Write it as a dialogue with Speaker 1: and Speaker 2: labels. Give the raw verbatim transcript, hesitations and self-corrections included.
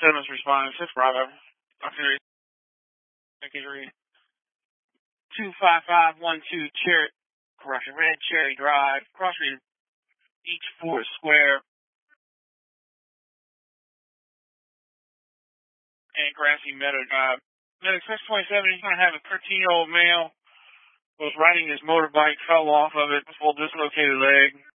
Speaker 1: Simmons responding, six Bravo. Auxiliary. Secondary. two five five one two Cherry, correction, Red Cherry Drive, crossing each Ford Square and Grassy Meadow Drive. Medic six twenty-seven, he's going to have a thirteen-year-old male was riding his motorbike, fell off of it, full dislocated leg.